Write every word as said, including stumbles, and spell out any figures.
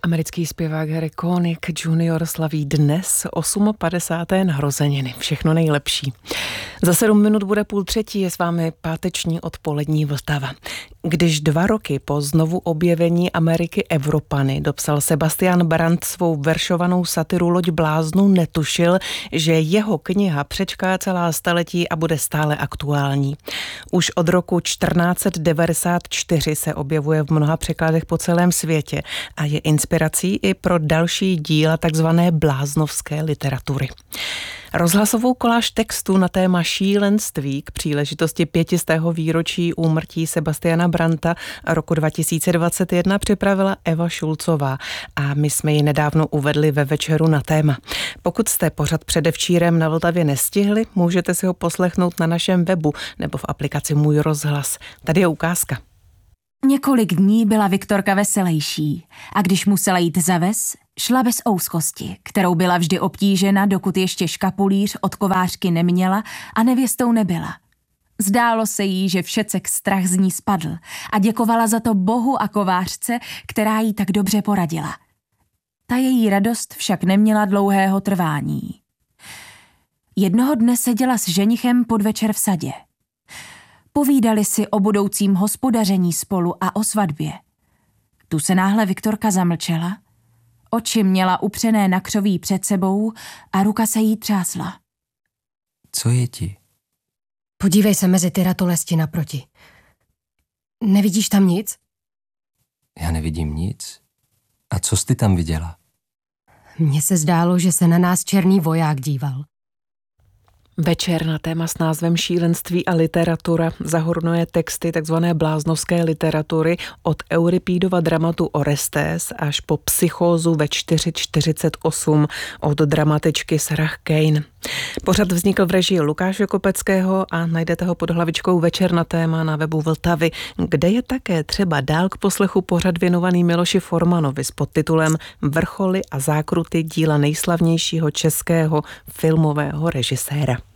Americký zpěvák Harry Connick junior slaví dnes padesáté osmé narozeniny. Všechno nejlepší. Za sedm minut bude půl třetí, je s vámi páteční odpolední Vltava. Když dva roky po znovu objevení Ameriky Evropany dopsal Sebastian Brant svou veršovanou satiru Loď bláznů, netušil, že jeho kniha přečká celá staletí a bude stále aktuální. Už od roku čtrnáct devadesát čtyři se objevuje v mnoha překladech po celém světě a je inspirací i pro další díla takzvané bláznovské literatury. Rozhlasovou koláž textu na téma šílenství k příležitosti pětistého výročí úmrtí Sebastiana Branta roku dva tisíce dvacet jedna připravila Eva Šulcová a my jsme ji nedávno uvedli ve Večeru na téma. Pokud jste pořad předevčírem na Vltavě nestihli, můžete si ho poslechnout na našem webu nebo v aplikaci Můj rozhlas. Tady je ukázka. Několik dní byla Viktorka veselejší a když musela jít za ves, šla bez ouskosti, kterou byla vždy obtížena, dokud ještě škapulíř od kovářky neměla a nevěstou nebyla. Zdálo se jí, že všecek strach z ní spadl a děkovala za to Bohu a kovářce, která jí tak dobře poradila. Ta její radost však neměla dlouhého trvání. Jednoho dne seděla s ženichem podvečer v sadě. Povídali si o budoucím hospodaření spolu a o svatbě. Tu se náhle Viktorka zamlčela, oči měla upřené na křoví před sebou a ruka se jí třásla. Co je ti? Podívej se mezi ty ratolesti naproti. Nevidíš tam nic? Já nevidím nic. A co jsi ty tam viděla? Mně se zdálo, že se na nás černý voják díval. Večer na téma s názvem Šílenství a literatura zahrnuje texty takzvané bláznovské literatury od Euripídova dramatu Orestes až po Psychózu ve čtyři čtyřicet osm od dramatičky Sarah Kane. Pořad vznikl v režii Lukáše Kopeckého a najdete ho pod hlavičkou Večer na téma na webu Vltavy, kde je také třeba dál k poslechu pořad věnovaný Miloši Formanovi s podtitulem Vrcholy a zákruty díla nejslavnějšího českého filmového režiséra.